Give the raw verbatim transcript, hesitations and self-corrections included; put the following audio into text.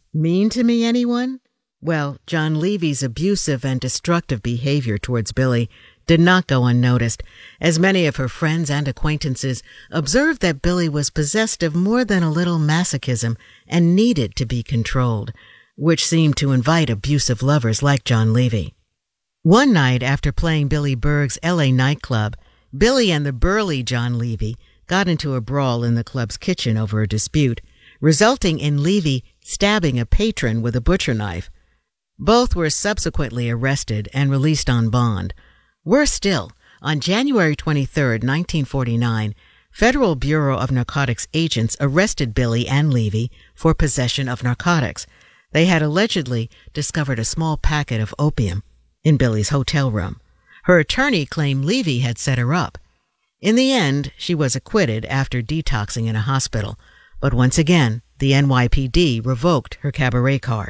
Mean to me, anyone? Well, John Levy's abusive and destructive behavior towards Billy did not go unnoticed, as many of her friends and acquaintances observed that Billy was possessed of more than a little masochism and needed to be controlled, which seemed to invite abusive lovers like John Levy. One night after playing Billy Berg's L A nightclub, Billy and the burly John Levy got into a brawl in the club's kitchen over a dispute, resulting in Levy stabbing a patron with a butcher knife. Both were subsequently arrested and released on bond. Worse still, on January twenty-third, nineteen forty-nine, Federal Bureau of Narcotics agents arrested Billy and Levy for possession of narcotics. They had allegedly discovered a small packet of opium in Billy's hotel room. Her attorney claimed Levy had set her up. In the end, she was acquitted after detoxing in a hospital, but once again, the N Y P D revoked her cabaret card.